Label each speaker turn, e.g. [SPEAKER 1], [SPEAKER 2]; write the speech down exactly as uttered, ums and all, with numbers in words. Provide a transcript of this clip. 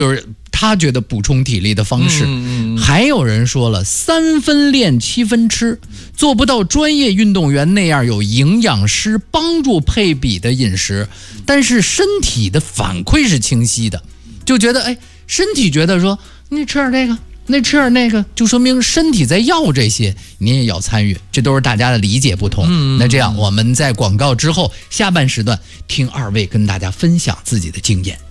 [SPEAKER 1] 就是他觉得补充体力的方式。
[SPEAKER 2] 嗯嗯、
[SPEAKER 1] 还有人说了，三分练七分吃，做不到专业运动员那样有营养师帮助配比的饮食，但是身体的反馈是清晰的，就觉得哎，身体觉得说你吃点这个，那吃点那个，就说明身体在要这些，你也要参与，这都是大家的理解不同。嗯、那这样我们在广告之后下半时段听二位跟大家分享自己的经验。